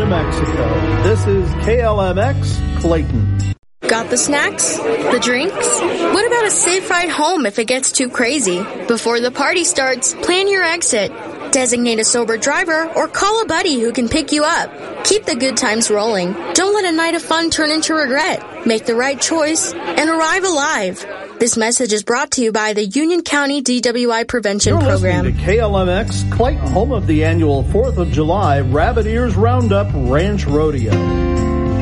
Mexico. This is KLMX Clayton. Got the snacks? The drinks? What about a safe ride home if it gets too crazy? Before the party starts, plan your exit. Designate a sober driver or call a buddy who can pick you up. Keep the good times rolling. Don't let a night of fun turn into regret. Make the right choice and arrive alive. This message is brought to you by the Union County DWI Prevention Program. You're listening to KLMX Clayton, home of the annual 4th of July Rabbit Ears Roundup Ranch Rodeo.